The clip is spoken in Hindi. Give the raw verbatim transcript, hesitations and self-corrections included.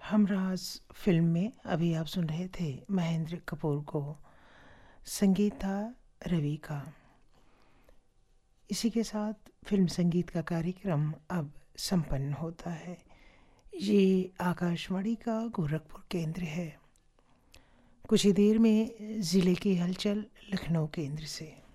हमराज फिल्म में अभी आप सुन रहे थे महेंद्र कपूर को। संगीत था रवि का। इसी के साथ फिल्म संगीत का कार्यक्रम अब संपन्न होता है। ये आकाशवाणी का गोरखपुर केंद्र है। कुछ ही देर में ज़िले की हलचल लखनऊ केंद्र से।